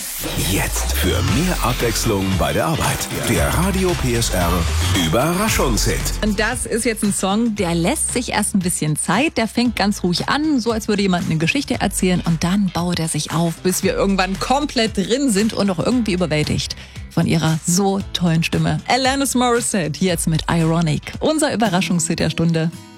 Jetzt für mehr Abwechslung bei der Arbeit. Der Radio PSR Überraschungshit. Und das ist jetzt ein Song, der lässt sich erst ein bisschen Zeit. Der fängt ganz ruhig an, so als würde jemand eine Geschichte erzählen. Und dann baut er sich auf, bis wir irgendwann komplett drin sind und auch irgendwie überwältigt von ihrer so tollen Stimme. Alanis Morissette, jetzt mit Ironic. Unser Überraschungshit der Stunde.